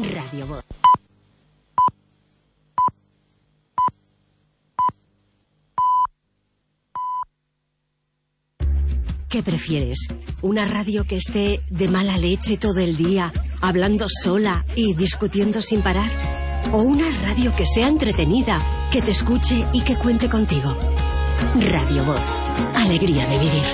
Radio Voz. ¿Qué prefieres? ¿Una radio que esté de mala leche todo el día, hablando sola y discutiendo sin parar? ¿O una radio que sea entretenida, que te escuche y que cuente contigo? Radio Voz. Alegría de vivir.